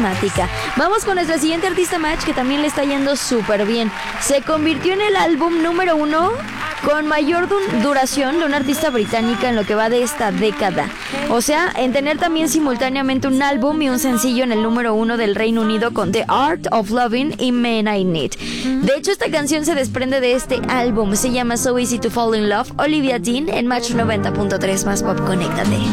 carismática. Vamos con nuestra siguiente artista, Match, que también le está yendo súper bien. Se convirtió en el álbum número 1 con mayor duración de una artista británica en lo que va de esta década. O sea, en tener también simultáneamente un álbum y un sencillo en el número 1 del Reino Unido con The Art of Loving y Men I Need. De hecho, esta canción se desprende de este álbum. Se llama So Easy to Fall in Love. Olivia Dean en Match 90.3 más pop. Conéctate.